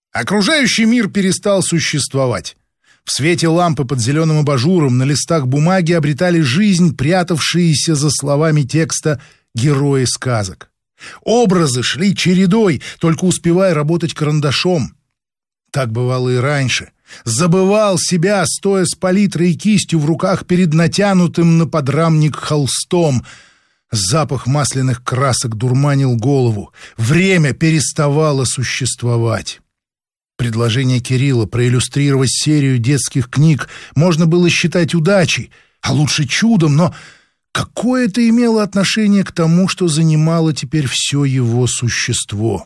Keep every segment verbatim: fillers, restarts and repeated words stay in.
Окружающий мир перестал существовать. В свете лампы под зеленым абажуром на листах бумаги обретали жизнь прятавшиеся за словами текста герои сказок. Образы шли чередой, только успевая работать карандашом. Так бывало и раньше. Забывал себя, стоя с палитрой и кистью в руках перед натянутым на подрамник холстом. Запах масляных красок дурманил голову. Время переставало существовать. Предложение Кирилла проиллюстрировать серию детских книг можно было считать удачей, а лучше чудом, но какое это имело отношение к тому, что занимало теперь все его существо?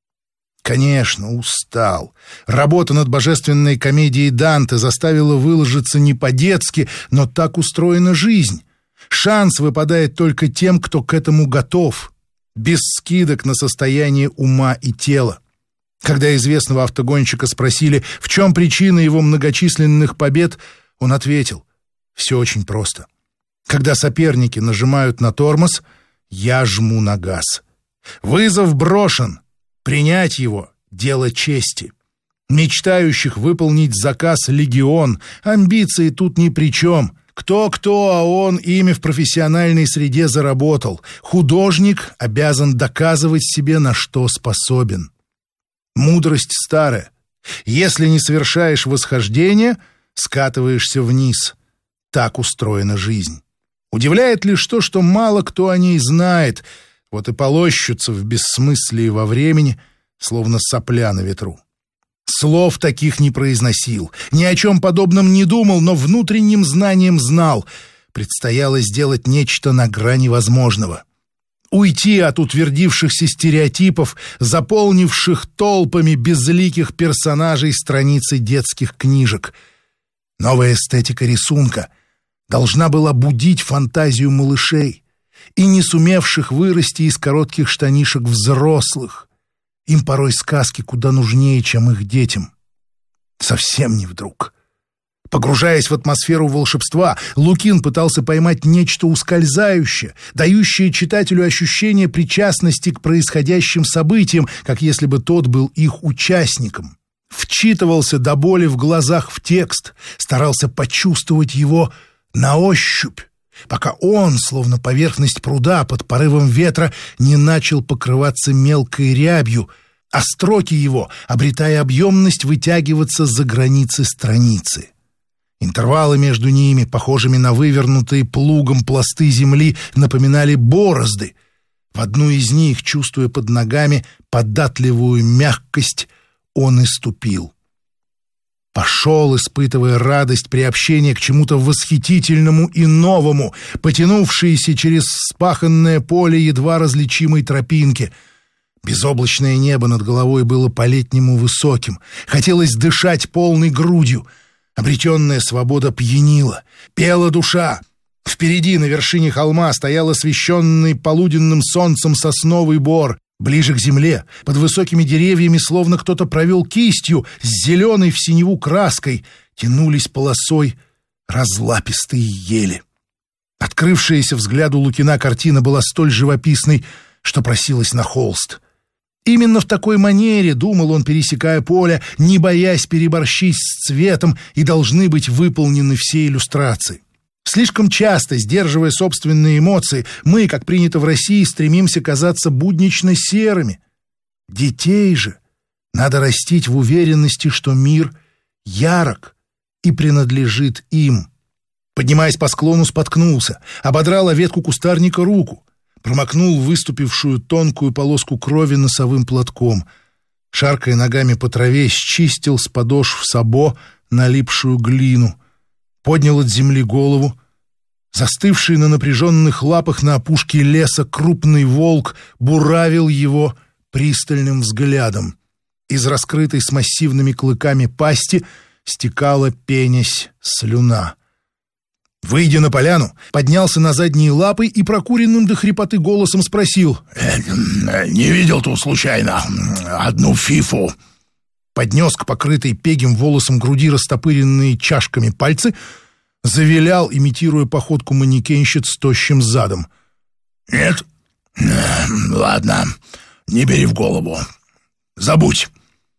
Конечно, устал. Работа над божественной комедией Данте заставила выложиться не по-детски, но так устроена жизнь. Шанс выпадает только тем, кто к этому готов, без скидок на состояние ума и тела. Когда известного автогонщика спросили, в чем причина его многочисленных побед, он ответил: все очень просто. Когда соперники нажимают на тормоз, я жму на газ. Вызов брошен. Принять его — дело чести. Мечтающих выполнить заказ легион, амбиции тут ни при чем. Кто-кто, а он ими в профессиональной среде заработал. Художник обязан доказывать себе, на что способен. Мудрость старая. Если не совершаешь восхождение, скатываешься вниз. Так устроена жизнь. Удивляет лишь то, что мало кто о ней знает, вот и полощутся в бессмыслии во времени, словно сопля на ветру. Слов таких не произносил, ни о чем подобном не думал, но внутренним знанием знал. Предстояло сделать нечто на грани возможного. Уйти от утвердившихся стереотипов, заполнивших толпами безликих персонажей страницы детских книжек. Новая эстетика рисунка должна была будить фантазию малышей и не сумевших вырасти из коротких штанишек взрослых. Им порой сказки куда нужнее, чем их детям. Совсем не вдруг. Погружаясь в атмосферу волшебства, Лукин пытался поймать нечто ускользающее, дающее читателю ощущение причастности к происходящим событиям, как если бы тот был их участником. Вчитывался до боли в глазах в текст, старался почувствовать его на ощупь, пока он, словно поверхность пруда под порывом ветра, не начал покрываться мелкой рябью, а строки его, обретая объемность, вытягиваться за границы страницы. Интервалы между ними, похожими на вывернутые плугом пласты земли, напоминали борозды. В одну из них, чувствуя под ногами податливую мягкость, он и ступил. Пошел, испытывая радость приобщения к чему-то восхитительному и новому, потянувшиеся через вспаханное поле едва различимой тропинки. Безоблачное небо над головой было по-летнему высоким. Хотелось дышать полной грудью. Обретенная свобода пьянила. Пела душа. Впереди, на вершине холма, стоял освещенный полуденным солнцем сосновый бор. Ближе к земле, под высокими деревьями, словно кто-то провел кистью с зеленой в синеву краской, тянулись полосой разлапистые ели. Открывшаяся взгляду Лукина картина была столь живописной, что просилась на холст. Именно в такой манере, думал он, пересекая поле, не боясь переборщить с цветом, и должны быть выполнены все иллюстрации. Слишком часто, сдерживая собственные эмоции, мы, как принято в России, стремимся казаться буднично серыми. Детей же надо растить в уверенности, что мир ярок и принадлежит им. Поднимаясь по склону, споткнулся, ободрал о ветку кустарника руку, промокнул выступившую тонкую полоску крови носовым платком, шаркая ногами по траве, счистил с подошв сабо налипшую глину, поднял от земли голову. Застывший на напряженных лапах на опушке леса крупный волк буравил его пристальным взглядом. Из раскрытой с массивными клыками пасти стекала, пенясь, слюна. Выйдя на поляну, поднялся на задние лапы и прокуренным до хрипоты голосом спросил: э, «Не видел тут случайно одну фифу?» Поднес к покрытой пегим волосом груди растопыренные чашками пальцы, завилял, имитируя походку манекенщиц с тощим задом. «Нет? Ладно, не бери в голову. Забудь.